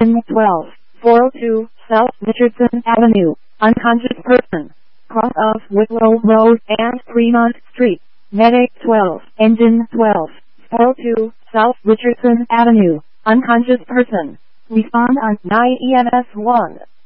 Engine 12, 402, South Richardson Avenue, unconscious person. Cross of Whitlow Road and Fremont Street. Medic 12, Engine 12, 402, South Richardson Avenue, unconscious person. Respond on 9 EMS 1.